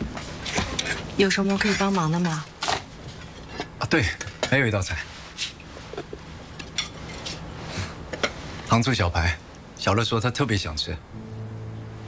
有什么可以帮忙的吗？ 啊，对，还有一道菜，糖醋小排，小乐说他特别想吃。